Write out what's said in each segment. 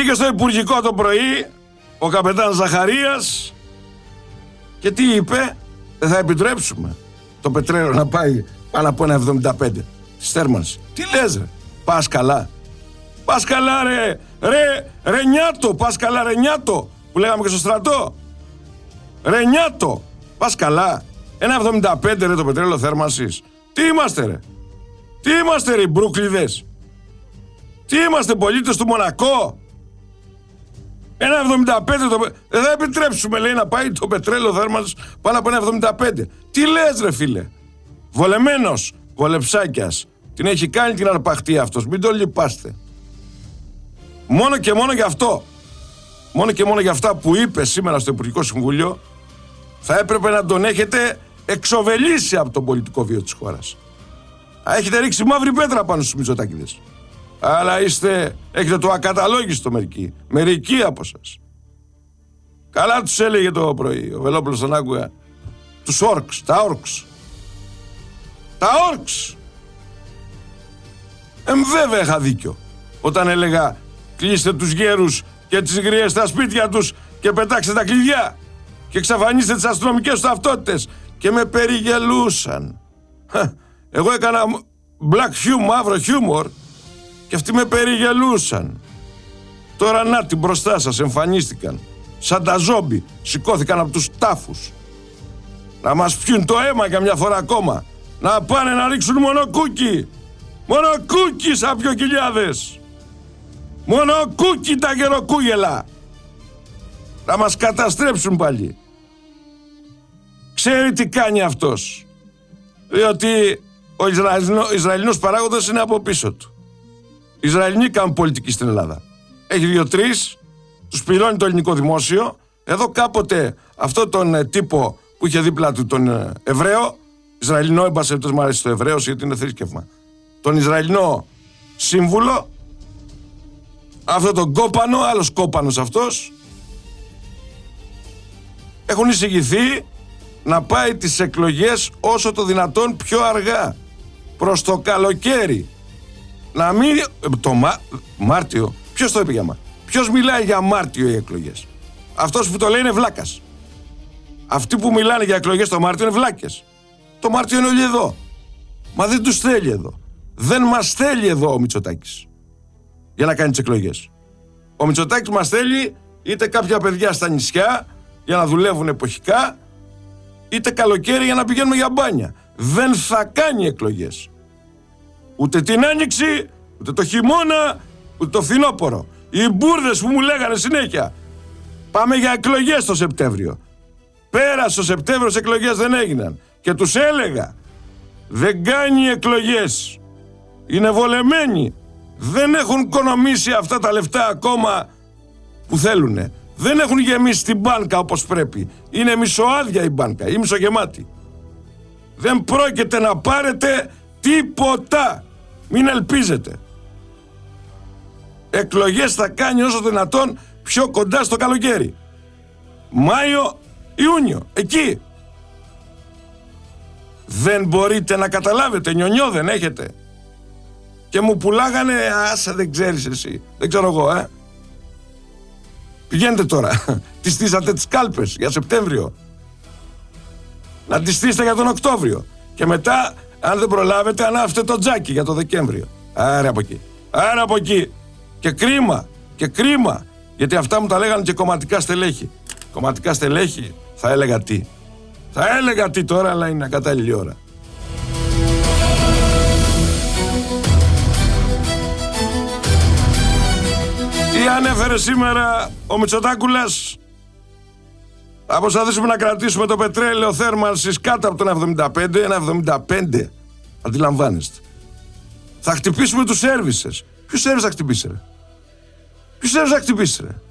Βγήκε στο Υπουργικό το πρωί ο καπετάν Ζαχαρίας και τι είπε? Δεν θα επιτρέψουμε το πετρέλαιο να πάει πάνω από 1,75 της θέρμανσης. Τι λες ρε? Πας καλά? Πας καλά ρε νιάτο? Πας καλά ρε νιάτο? Που λέγαμε και στο στρατό. Ρε νιάτο, πας καλά? 1,75 ρε το πετρέλαιο θέρμανσης. Τι είμαστε ρε? Τι είμαστε ρε οι μπρούκλιδες? Τι είμαστε, πολίτες του Μονακό? 1,75 δεν θα επιτρέψουμε, λέει, να πάει το πετρέλαιο θέρμανσης πάνω από 1,75. Τι λες ρε φίλε? Βολεμένος, βολεψάκιας. Την έχει κάνει την αρπαχτή αυτός, μην το λυπάστε. Μόνο και μόνο γι' αυτό, μόνο και μόνο για αυτά που είπε σήμερα στο Υπουργικό Συμβούλιο, θα έπρεπε να τον έχετε εξοβελήσει από τον πολιτικό βίο της χώρας. Έχετε ρίξει μαύρη πέτρα πάνω στους Μητσοτάκηδες. Αλλά έχετε το ακαταλόγιστο μερικοί από σας. Καλά τους έλεγε το πρωί ο Βελόπουλος, τον άκουγα. Τους όρξ, τα όρξ. Τα όρξ. Βέβαια είχα δίκιο όταν έλεγα κλείστε τους γέρους και τις γριές στα σπίτια τους και πετάξτε τα κλειδιά και εξαφανίστε τις αστυνομικές τους ταυτότητες, και με περιγελούσαν. Εγώ έκανα μαύρο χιούμορ και αυτοί με περιγελούσαν. Τώρα να την μπροστά σας εμφανίστηκαν σαν τα ζόμπι, σηκώθηκαν από τους τάφους να μας πιούν το αίμα για μια φορά ακόμα, να πάνε να ρίξουν μονοκούκι. Μονοκούκι σαν πιοκυλιάδες. Μονοκούκι τα γεροκούγελα. Να μας καταστρέψουν πάλι. Ξέρει τι κάνει αυτός, διότι ο Ισραηλινός παράγοντας είναι από πίσω του. Οι Ισραηλινοί κάνουν πολιτική στην Ελλάδα. Έχει 2-3, τους πληρώνει το ελληνικό δημόσιο. Εδώ κάποτε αυτό τον τύπο που είχε δίπλα του τον Εβραίο, Ισραηλινό, εν πάση περιπτώσει μου αρέσει το Εβραίος γιατί είναι θρήσκευμα, τον Ισραηλινό σύμβουλο, αυτό τον κόπανο, άλλος κόπανος αυτός, έχουν εισηγηθεί να πάει τις εκλογές όσο το δυνατόν πιο αργά, προς το καλοκαίρι. Να μην... Μάρτιο. Ποιος το είπε για Μάρτιο? Ποιος μιλάει για Μάρτιο οι εκλογές? Αυτός που το λέει είναι βλάκας. Αυτοί που μιλάνε για εκλογές το Μάρτιο είναι βλάκες. Το Μάρτιο είναι όλοι εδώ. Μα δεν τους θέλει εδώ. Δεν μας θέλει εδώ ο Μητσοτάκης για να κάνει τις εκλογές. Ο Μητσοτάκης μας θέλει είτε κάποια παιδιά στα νησιά για να δουλεύουν εποχικά, είτε καλοκαίρι για να πηγαίνουμε για μπάνια. Δεν θα κάνει εκλογές. Ούτε την Άνοιξη, ούτε το χειμώνα, ούτε το φθινόπωρο. Οι μπουρδες που μου λέγανε συνέχεια πάμε για εκλογές το Σεπτέμβριο. Πέρασε ο Σεπτέμβριος, εκλογές δεν έγιναν. Και τους έλεγα δεν κάνει εκλογές. Είναι βολεμένοι. Δεν έχουν οικονομήσει αυτά τα λεφτά ακόμα που θέλουνε. Δεν έχουν γεμίσει την μπάνκα όπως πρέπει. Είναι μισοάδια η μπάνκα ή μισογεμάτη. Δεν πρόκειται να πάρετε τίποτα. Μην ελπίζετε. Εκλογές θα κάνει όσο δυνατόν πιο κοντά στο καλοκαίρι. Μάιο, Ιούνιο, εκεί. Δεν μπορείτε να καταλάβετε, νιονιό δεν έχετε. Και μου πουλάγανε, άσα δεν ξέρεις εσύ, δεν ξέρω εγώ, Πηγαίνετε τώρα, τις στήσατε τις κάλπες για Σεπτέμβριο. Να τις στήσετε για τον Οκτώβριο. Και μετά, αν δεν προλάβετε, ανάφτε το τζάκι για το Δεκέμβριο. Άρα από εκεί. Άρα από εκεί. Και κρίμα. Και κρίμα. Γιατί αυτά μου τα λέγανε και κομματικά στελέχη. Κομματικά στελέχη, θα έλεγα τι. Θα έλεγα τι τώρα, αλλά είναι ακατάλληλη ώρα. Τι ανέφερε σήμερα ο Μητσοτάκουλας? Θα προσπαθήσουμε να κρατήσουμε το πετρέλαιο θέρμανσης κάτω από τον 75, ένα 75, αντιλαμβάνεστε. Θα χτυπήσουμε τους σέρβισες. Ποιους σέρβις θα χτυπήσει ρε? Ποιους σέρβις θα χτυπήσει ρε?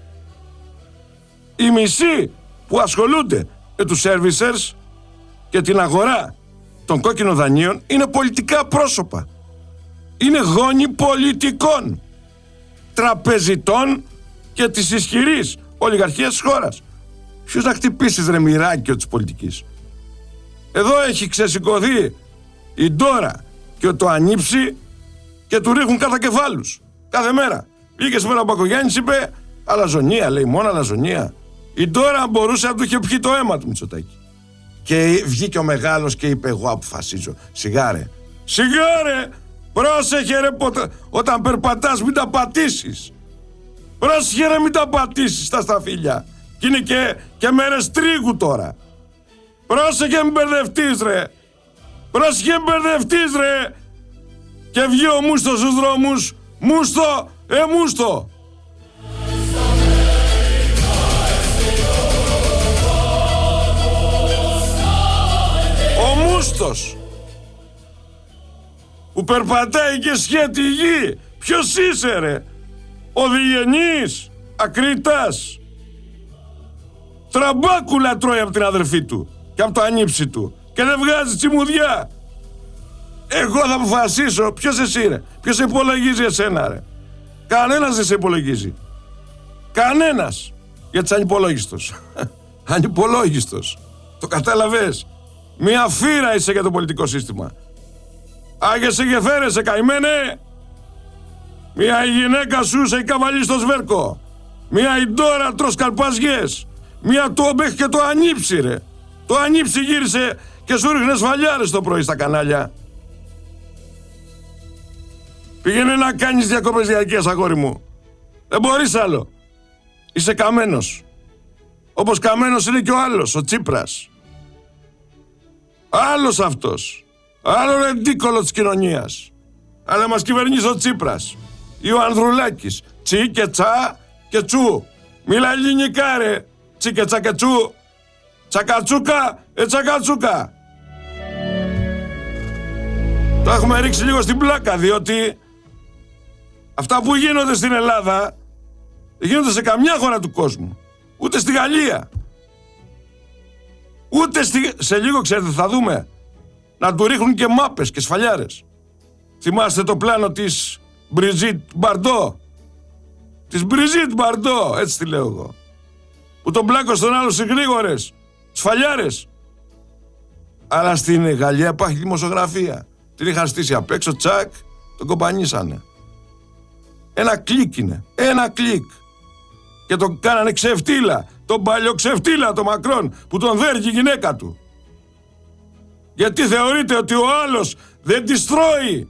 Οι μισοί που ασχολούνται με τους σέρβισες και την αγορά των κόκκινων δανείων είναι πολιτικά πρόσωπα. Είναι γόνοι πολιτικών, τραπεζιτών και της ισχυρής ολιγαρχίας της χώρας. Ποιος να χτυπήσεις ρε μοιράκιο της πολιτικής? Εδώ έχει ξεσηκωθεί η Ντόρα και το Ανίψη και του ρίχνουν κατά κεφάλους κάθε μέρα. Βγήκε σήμερα ο Μπακογιάννης, είπε αλαζονία, λέει, μόνο αλαζονία. Η τώρα μπορούσε να του είχε πιει το αίμα του Μητσοτάκη. Και βγήκε ο μεγάλος και είπε: εγώ αποφασίζω. Σιγάρε. Σιγάρε! Πρόσεχε ρε, όταν περπατάς μην τα πατήσεις. Πρόσεχε ρε, μην τα πατήσεις τα σταφύλια. Και είναι και μέρες τρίγου τώρα. Πρόσεχε μην μπερδευτείς ρε. Πρόσεχε μην μπερδευτείς ρε. Και βγει ο Μούστος στους δρόμους. Μούστο, Μούστο. Ο Μούστος που περπατάει και σχέτη γη. Ποιος είσαι ρε? Ο Διγενής, Ακρίτας. Τραμπάκουλα τρώει από την αδερφή του και από το ανήψη του και δεν βγάζει τσιμουδιά. Εγώ θα αποφασίσω. Ποιος εσύ ρε? Ποιος υπολογίζει εσένα ρε? Κανένας δεν σε υπολογίζει. Κανένας. Γιατί είσαι ανυπολόγιστος. Ανυπολόγιστος. Το κατάλαβες? Μια φύρα είσαι για το πολιτικό σύστημα. Άγεσαι και φέρεσαι καημένε. Μια η γυναίκα σου σε καβαλεί στο σβέρκο. Μια η ντόρα τρως καρπαζιές. Μια το μέχρι και το ανήψη ρε. Το ανήψη γύρισε και σου ρίχνε σφαλιάρες το πρωί στα κανάλια. Πήγαινε να κάνεις διακοπές διαρκείας, αγόρι μου. Δεν μπορείς άλλο. Είσαι καμένος. Όπως καμένος είναι και ο άλλος, ο Τσίπρας. Άλλος αυτός. Άλλο ρεντίκολο της κοινωνίας. Αλλά μας κυβερνήσει ο Τσίπρας. Ή ο Ανδρουλάκης. Τσι και τσα και τσου. Μίλα ελληνικά ρε. Τσι και τσα και τσου. Τσακατσούκα, τσακατσούκα. Το έχουμε ρίξει λίγο στην πλάκα, διότι αυτά που γίνονται στην Ελλάδα γίνονται σε καμιά χώρα του κόσμου. Ούτε στη Γαλλία. Ούτε σε λίγο, ξέρετε, θα δούμε να του ρίχνουν και μάπες και σφαλιάρες. Θυμάστε το πλάνο της Μπριζίτ Μπαρντό? Της Μπριζίτ Μπαρντό, έτσι τη λέω εγώ. Που τον πλάκωσε τον άλλο σε γρήγορες σφαλιάρες. Αλλά στην Γαλλία υπάρχει δημοσιογραφία. Την είχαν στήσει απ' έξω, τσακ, τον κομπανίσανε. Ένα κλικ είναι. Ένα κλικ. Και τον κάνανε ξεφτύλα. Τον παλιό ξεφτύλα, τον Μακρόν, που τον δέρνει η γυναίκα του. Γιατί θεωρείτε ότι ο άλλος δεν τις τρώει?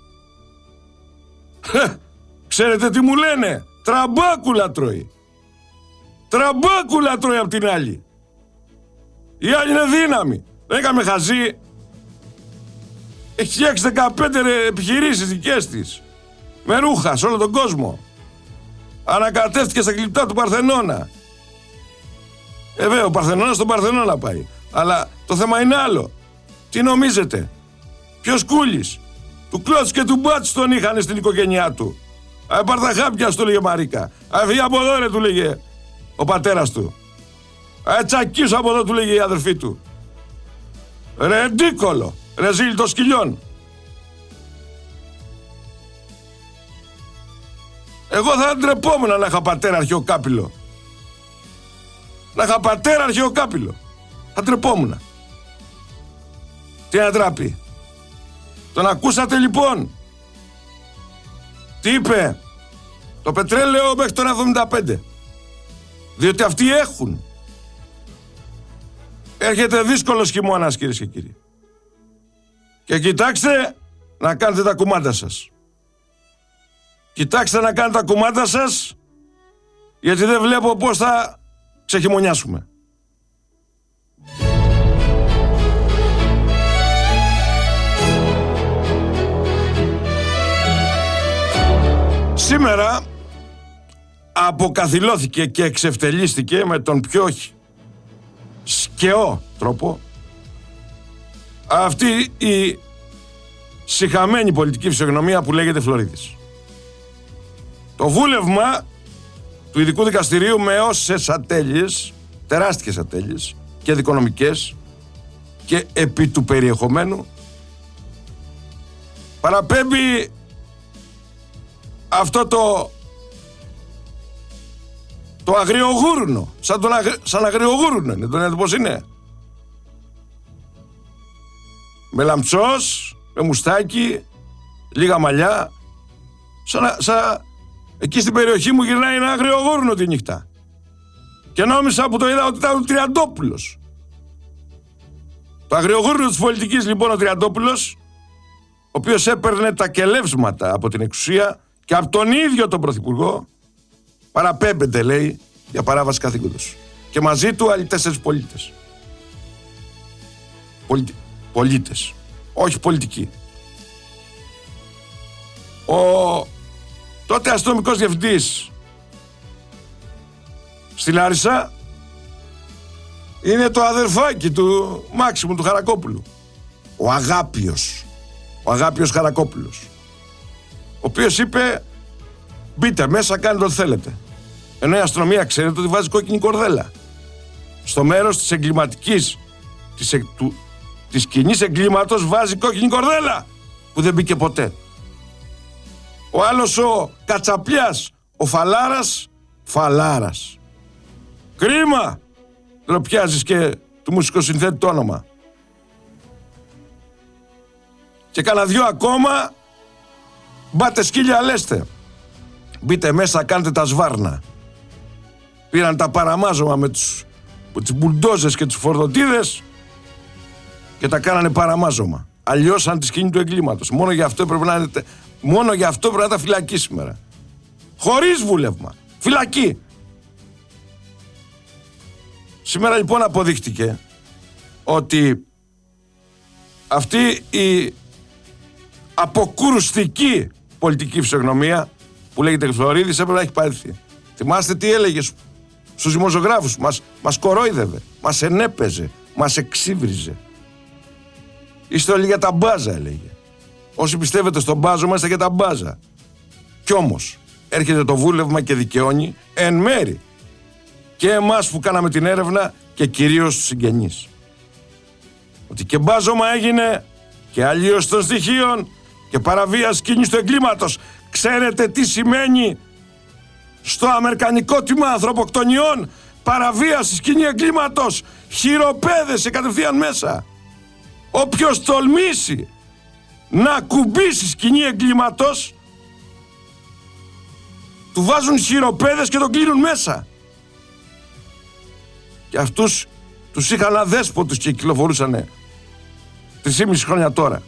Ξέρετε τι μου λένε? Τραμπάκουλα τρώει. Τραμπάκουλα τρώει απ' την άλλη. Η άλλη είναι δύναμη. Δεν έκαμε χαζή. Έχει φτιάξει 15 επιχειρήσεις δικές της. Με ρούχα σε όλο τον κόσμο. Ανακατεύτηκε στα κλειπτά του Παρθενώνα. Βέβαια, ο Παρθενώνας στον Παρθενώνα πάει. Αλλά το θέμα είναι άλλο. Τι νομίζετε? Ποιος κούλης? Του Κλώτς και του Μπάτς τον είχαν στην οικογένειά του. Πάρ' τα χάπια, του λέγε Μαρίκα. Φύγε από εδώ ρε, του λέγε ο πατέρας του. Τσακίσου από εδώ, του λέγε η αδερφή του. Ρεντίκολο. Ρεζίλ των σκυλιών. Εγώ θα ντρεπόμουν να είχα πατέρα αρχαιοκάπηλο. Να είχα πατέρα αρχαιοκάπηλο. Θα ντρεπόμουν. Τι να τράπει? Τον ακούσατε λοιπόν? Τι είπε? Το πετρέλαιο μέχρι τον 75. Διότι αυτοί έχουν. Έρχεται δύσκολος χειμώνας, κυρίες και κύριοι. Και κοιτάξτε να κάνετε τα κουμάντα σας. Κοιτάξτε να κάνετε τα κουμάντα σας, γιατί δεν βλέπω πώς θα ξεχειμωνιάσουμε. Σήμερα αποκαθιλώθηκε και εξευτελίστηκε με τον πιο σκαιό τρόπο αυτή η σιχαμένη πολιτική φυσιογνωμία που λέγεται Φλωρίδης. Το βούλευμα του Ειδικού Δικαστηρίου με όσες ατέλειες, τεράστιες ατέλειες και δικονομικές και επί του περιεχομένου, παραπέμπει αυτό το αγριογούρνο, σαν αγριογούρνο είναι, τον είδατε πώς είναι? Με λαμψός, με μουστάκι, λίγα μαλλιά, σαν Εκεί στην περιοχή μου γυρνάει ένα αγριογούρνο τη νύχτα. Και νόμισα που το είδα ότι ήταν ο Τριαντόπουλος. Το αγριογούρνο της πολιτικής λοιπόν ο Τριαντόπουλος, ο οποίος έπαιρνε τα κελεύσματα από την εξουσία και από τον ίδιο τον Πρωθυπουργό, παραπέμπεται λέει για παράβαση καθήκοντος. Και μαζί του άλλοι 4 πολίτες. Πολίτες, όχι πολιτικοί. Ο τότε αστυνομικός διευθυντής στην Λάρισα είναι το αδερφάκι του Μάξιμου του Χαρακόπουλου. Ο Αγάπιος Χαρακόπουλος, ο οποίος είπε μπείτε μέσα, κάνετε ό,τι θέλετε. Ενώ η αστυνομία ξέρετε ότι βάζει κόκκινη κορδέλα στο μέρος της εγκληματικής της κοινής εγκλήματος, βάζει κόκκινη κορδέλα που δεν μπήκε ποτέ. Ο άλλος ο Κατσαπλιάς, ο Φαλάρας. Κρίμα! Ντροπιάζεις και του μουσικοσυνθέτη το όνομα. Και κάνα 2 ακόμα, μπάτε σκύλια λέστε. Μπείτε μέσα, κάντε τα σβάρνα. Πήραν τα παραμάζωμα με τις μπουλντόζες και τις φορτωτίδες και τα κάνανε παραμάζωμα. Αλλιώσαν τη σκηνή του εγκλήματος. Μόνο γι' αυτό πρέπει να τα φυλακή σήμερα. Χωρίς βούλευμα. Φυλακή. Σήμερα λοιπόν αποδείχτηκε ότι αυτή η αποκρουστική πολιτική φυσιογνωμία που λέγεται Χρυστοδωρίδης έπρεπε να έχει παρέλθει. Θυμάστε τι έλεγε στους δημοσιογράφους. Μας κορόιδευε, μας ενέπαιζε, μας εξύβριζε. Είστε όλοι για τα μπάζα, έλεγε. Όσοι πιστεύετε στον μπάζο, είστε για τα μπάζα. Κι όμως έρχεται το βούλευμα και δικαιώνει εν μέρη και εμάς που κάναμε την έρευνα και κυρίως τους συγγενείς. Ότι και μπάζωμα έγινε και αλλίωση των στοιχείων και παραβίαση κίνηση του εγκλήματος. Ξέρετε τι σημαίνει στο αμερικανικό τμήμα ανθρωποκτονιών παραβίαση σκηνή εγκλήματος? Χειροπέδες κατευθείαν μέσα. Όποιος τολμήσει να κουμπίσει σκηνή εγκλήματος, του βάζουν χειροπέδες και τον κλείνουν μέσα. Και αυτούς τους είχαν αδέσποτους και κυκλοφορούσανε 3,5 χρόνια τώρα.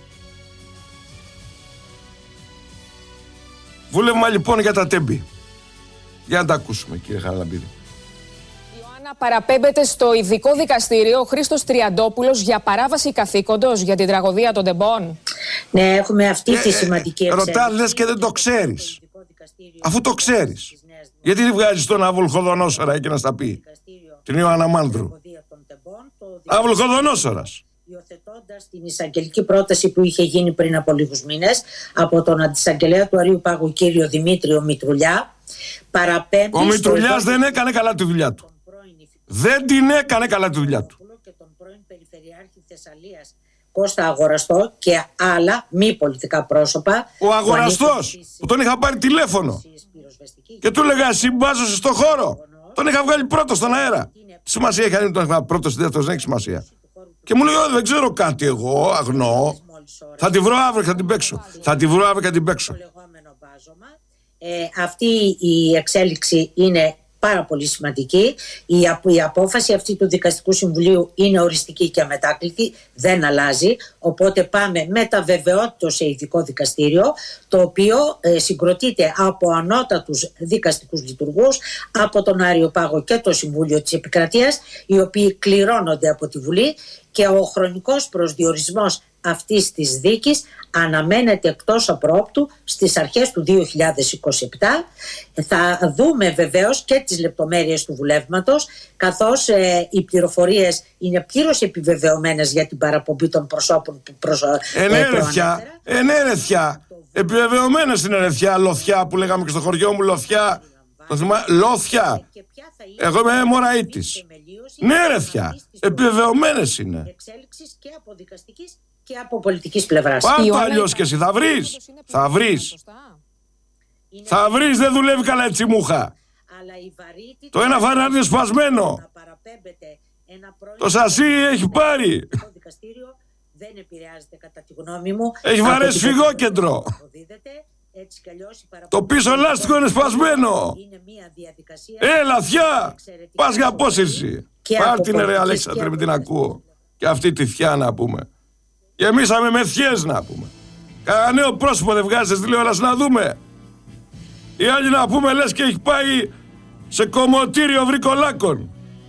Βούλευμα λοιπόν για τα τέμπη. Για να τα ακούσουμε, κύριε Χαραλαμπίδη. Ιωάννα, παραπέμπεται στο ειδικό δικαστήριο ο Χρήστος Τριαντόπουλος για παράβαση καθήκοντος για την τραγωδία των τεμπών. Ναι, έχουμε αυτή τη σημαντική εξέλιξη. Ρωτάς λες και δεν το ξέρεις. Αφού το ξέρεις, γιατί δεν βγάζεις τον Αβουλχοδονόσορα εκεί να στα πει? Την Ιωάννα Μάνδρου. Αβουλχοδονόσορας. Υιοθετώντας την εισαγγελική πρόταση που είχε γίνει πριν από λίγους μήνες από τον αντισαγγελέα του Αρείου Πάγου κύριο Δημήτριο Μητρουλιά, παραπέμπει. Ο Μητρουλιάς δεν έκανε καλά τη δουλειά του. Δεν την έκανε καλά τη δουλειά του. Και τον πρώην Περιφερειάρχη Θεσσαλίας Κώστα Αγοραστό και άλλα μη πολιτικά πρόσωπα. Ο Αγοραστός που τον είχα πάρει τηλέφωνο και του έλεγα συμπάζωσε στο χώρο. Τον είχα βγάλει πρώτο στον αέρα. Σημασία έχει αν τον είχα πρώτος ή δεύτερος, δεν έχει σημασία. Και μου λέει δεν ξέρω κάτι εγώ, αγνώ. Θα τη βρω αύριο και θα την παίξω. Αυτή η εξέλιξη είναι πάρα πολύ σημαντική. Η απόφαση αυτή του Δικαστικού Συμβουλίου είναι οριστική και αμετάκλητη, δεν αλλάζει. Οπότε πάμε με τα βεβαιότητα σε ειδικό δικαστήριο, το οποίο συγκροτείται από ανώτατους δικαστικούς λειτουργούς, από τον Άριο Πάγο και το Συμβούλιο της Επικρατείας, οι οποίοι κληρώνονται από τη Βουλή, και ο χρονικός προσδιορισμός αυτής της δίκης αναμένεται εκτός απρόπτου στις αρχές του 2027. Θα δούμε βεβαίως και τις λεπτομέρειες του βουλεύματος, καθώς οι πληροφορίες είναι πλήρως επιβεβαιωμένες για την παραπομπή των προσώπων που προανέφερα. Ενέρεθια. Επιβεβαιωμένες είναι ερεθιά, λοθιά που λέγαμε και στο χωριό μου, λοθιά. Λόθια. Εγώ είμαι Μωραΐτης. Ναι, ρεθιά. Επιβεβαιωμένες είναι. Εξέλιξης και από δικαστικής και από πολιτικής πλευράς. Πάρ' αλλιώς και εσύ θα βρεις. Θα βρεις, δεν δουλεύει καλά έτσι μούχα. Το ένα φανάρι είναι σπασμένο. Το σασί έχει πάρει. Δεν επηρεάζεται κατά τη γνώμη μου. Έχει βαρέσει φυγόκεντρο. Έτσι κι αλλιώς, το πίσω λάστιχο είναι σπασμένο. Είναι μια διαδικασία. Θιά! Πας για απόσυρση. Πάρ' την ρε Αλέξανδρε, με την ακούω. Και αυτή τη θιά να πούμε. Γεμίσαμε με θιές να πούμε. Κανένα νέο πρόσωπο δεν βγάζει στη τηλεόραση να δούμε. Οι άλλοι να πούμε λες και έχει πάει σε κομμωτήριο βρικολάκων.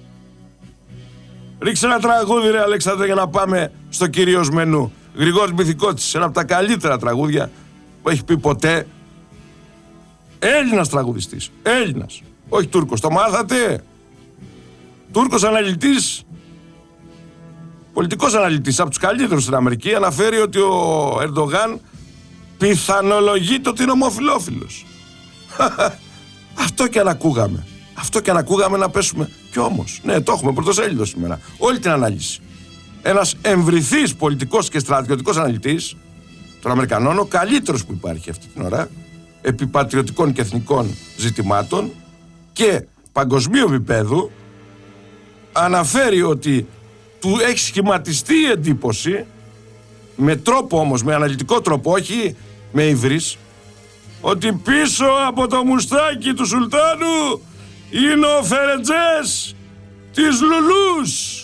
Ρίξε ένα τραγούδι ρε Αλέξανδρε για να πάμε στο κυρίως μενού. Γρηγόρης Μυθικότσης, ένα από τα καλύτερα τραγούδια που έχει πει ποτέ. Έλληνας τραγουδιστής, Έλληνας, όχι Τούρκος. Το μάθατε? Τούρκος αναλυτής, πολιτικός αναλυτής, από τους καλύτερους στην Αμερική, αναφέρει ότι ο Ερντογάν πιθανολογείται ότι είναι ομοφυλόφιλος. Αυτό και αν ακούγαμε. Αυτό και αν ακούγαμε να πέσουμε. Κι όμως, ναι, το έχουμε πρωτοσέλιδο σήμερα. Όλη την ανάλυση. Ένας εμβρηθής πολιτικός και στρατιωτικός αναλυτής των Αμερικανών, ο καλύτερος που υπάρχει αυτή την ώρα, επί πατριωτικών και εθνικών ζητημάτων και παγκοσμίου επίπεδου, αναφέρει ότι του έχει σχηματιστεί η εντύπωση, με τρόπο όμως, με αναλυτικό τρόπο, όχι με υβρις, ότι πίσω από το μουστάκι του Σουλτάνου είναι ο Φερετζές της Λουλούς.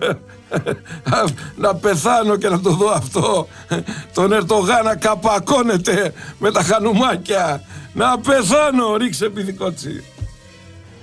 Να πεθάνω και να το δω αυτό, τον Ερντογάν να καπακώνεται με τα χανουμάκια. Να πεθάνω, ρίξε Μυθικότσι.